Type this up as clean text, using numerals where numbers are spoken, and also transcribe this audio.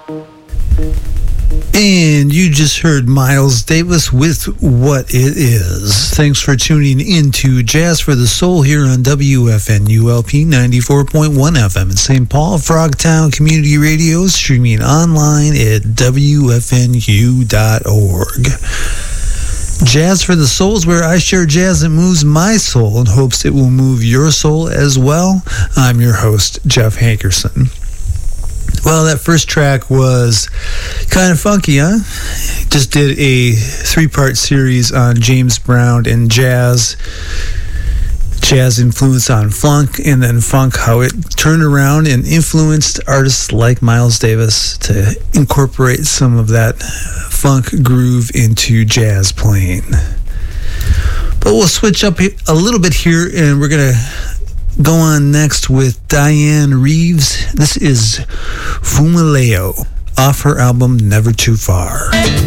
And you just heard Miles Davis with What It Is. Thanks for tuning into Jazz for the Soul here on WFNULP 94.1 FM in St. Paul, Frogtown Community Radio, streaming online at WFNU.org. Jazz for the Soul is where I share jazz that moves my soul in hopes it will move your soul as well. I'm your host, Jeff Hankerson. Well, that first track was kind of funky, huh? Just did a 3-part series on James Brown and jazz influence on funk, and then funk, how it turned around and influenced artists like Miles Davis to incorporate some of that funk groove into jazz playing. But we'll switch up a little bit here, and we're going to go on next with Diane Reeves. This is Fumaleo off her album Never Too Far.